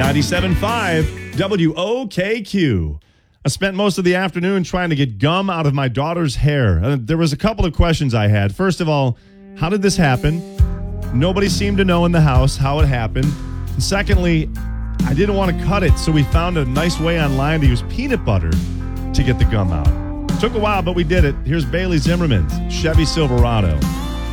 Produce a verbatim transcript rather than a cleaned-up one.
ninety-seven point five W O K Q. I spent most of the afternoon trying to get gum out of my daughter's hair. Uh, there was a couple of questions I had. First of all, how did this happen? Nobody seemed to know in the house how it happened. And secondly, I didn't want to cut it, so we found a nice way online to use peanut butter to get the gum out. Took a while, but we did it. Here's Bailey Zimmerman's Chevy Silverado.